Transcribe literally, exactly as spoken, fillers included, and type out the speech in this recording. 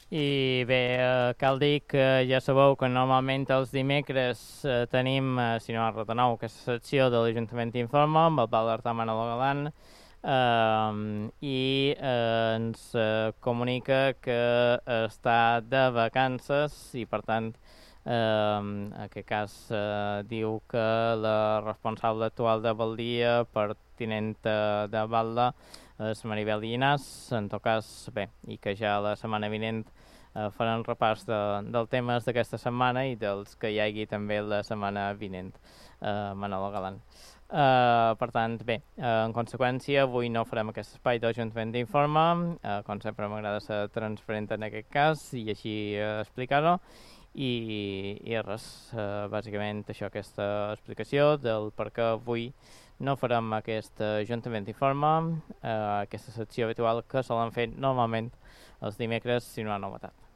I bé, eh, cal dir que ja sabeu que normalment els dimecres eh, tenim, eh, si no retorneu, aquesta secció de l'Ajuntament Informa amb el Pau d'Artà Manolo Galán, eh, i eh, ens eh, comunica que està de vacances i per tant eh, en aquest cas eh, diu que la responsable actual de Baldia, pertinent eh, de Batla, és Maribel Llinàs, en tot cas, bé, i que ja la setmana vinent eh, faran repàs de, dels temes d'aquesta setmana i dels que hi hagi també la setmana vinent, eh, Manolo Galán. Uh, per tant, bé, uh, en conseqüència, avui no farem aquest espai d'Ajuntament d'Informe, uh, com sempre m'agrada ser transparent en aquest cas i així uh, explicar-ho, i, i res, uh, bàsicament això, aquesta explicació del per què avui no farem aquest Ajuntament d'Informe, uh, aquesta secció habitual que solen fer normalment els dimecres si no hi ha novetat.